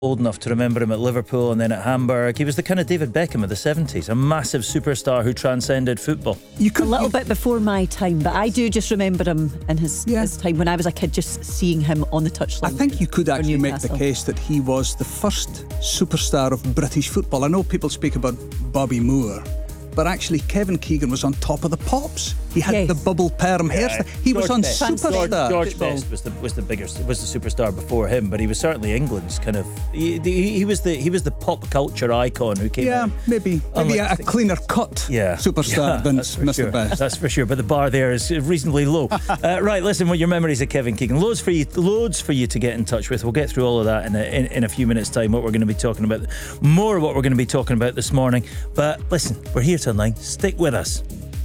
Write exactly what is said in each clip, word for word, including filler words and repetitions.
old enough to remember him at Liverpool and then at Hamburg. He was the kind of David Beckham of the seventies, a massive superstar who transcended football. You could, a little you, bit before my time, but I do just remember him in his, Yeah. his time when I was a kid, just seeing him on the touchline. I think you could for actually make the Newcastle. case that he was the first superstar of British football. I know people speak about Bobby Moore, but actually Kevin Keegan was on top of the pops. He had Yes. the bubble perm hairstyle. He was George on Best. Superstar. George, George Football. Best was the was the bigger was the superstar before him, but he was certainly England's kind of he, he, he was the he was the pop culture icon who came Yeah, out. maybe maybe Unlike- a, a cleaner cut Yeah, superstar yeah, than that's for Mister sure. Best. That's for sure. But the bar there is reasonably low. uh, right, listen. What your memories of Kevin Keegan? Loads for you, loads for you to get in touch with. We'll get through all of that in a, in, in a few minutes' time. What we're going to be talking about, more of what we're going to be talking about this morning. But listen, we're here till nine. Stick with us.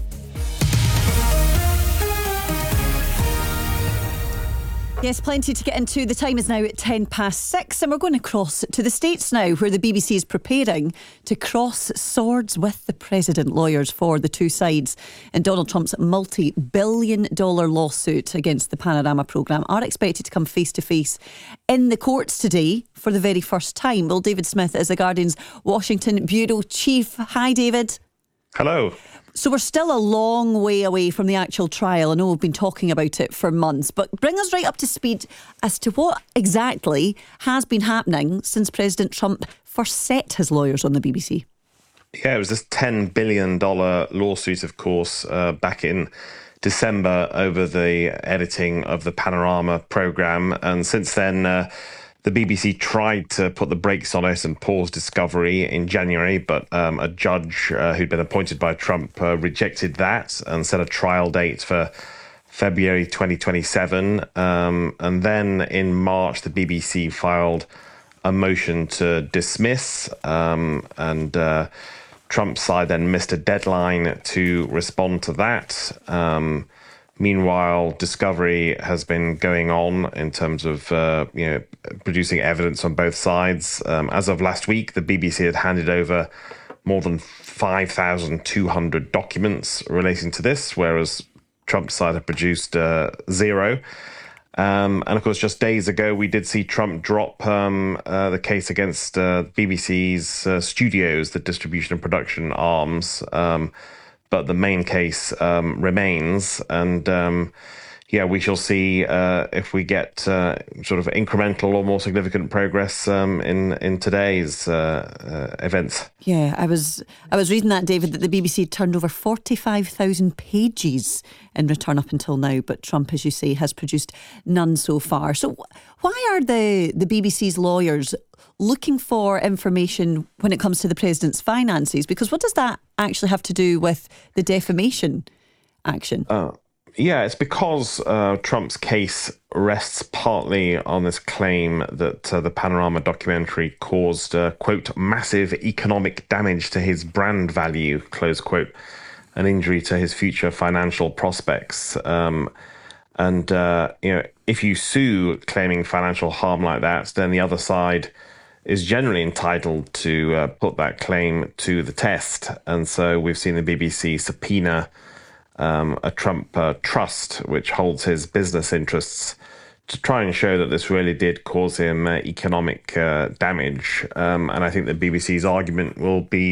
Yes, plenty to get into. The time is now at ten past six, and we're going to cross to the States now, where the B B C is preparing to cross swords with the president. Lawyers for the two sides in Donald Trump's multi-billion dollar lawsuit against the Panorama programme are expected to come face to face in the courts today for the very first time. Well, David Smith is the Guardian's Washington bureau chief. Hi, David. Hello. So we're still a long way away from the actual trial. I know we've been talking about it for months, but bring us right up to speed as to what exactly has been happening since President Trump first set his lawyers on the B B C. Yeah, it was this ten billion dollars lawsuit, of course, uh, back in December over the editing of the Panorama programme. And since then, uh, the B B C tried to put the brakes on it and pause discovery in January, but um, a judge uh, who'd been appointed by Trump uh, rejected that and set a trial date for February twenty twenty-seven. Um, and then in March, the B B C filed a motion to dismiss, um, and uh, Trump's side then missed a deadline to respond to that. Um, Meanwhile, discovery has been going on in terms of uh, you know producing evidence on both sides. Um, as of last week, the B B C had handed over more than five thousand two hundred documents relating to this, whereas Trump's side had produced uh, zero. Um, and of course, just days ago, we did see Trump drop um, uh, the case against uh, B B C's uh, studios, the distribution and production arms. Um, But the main case um, remains, and um, yeah, we shall see uh, if we get uh, sort of incremental or more significant progress um, in in today's uh, uh, events. Yeah, I was I was reading that, David, that the B B C had turned over forty-five thousand pages in return up until now, but Trump, as you say, has produced none so far. So why are the, the B B C's lawyers looking for information when it comes to the president's finances? Because what does that actually have to do with the defamation action? Uh, yeah, it's because uh, Trump's case rests partly on this claim that uh, the Panorama documentary caused, uh, quote, massive economic damage to his brand value, close quote, an injury to his future financial prospects. Um, and, uh, you know, if you sue claiming financial harm like that, then the other side is generally entitled to uh, put that claim to the test. And so we've seen the B B C subpoena um, a Trump uh, trust, which holds his business interests, to try and show that this really did cause him uh, economic uh, damage. Um, and I think the B B C's argument will be